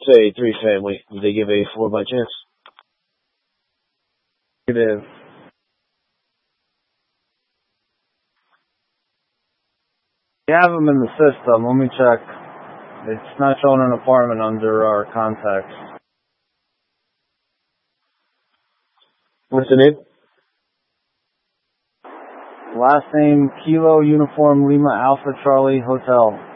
Say 3 family. Did they give a 4 by chance? Negative. We have them in the system. Let me check. It's not showing an apartment under our contacts. What's the name? Last name, Kilo Uniform Lima Alpha Charlie Hotel.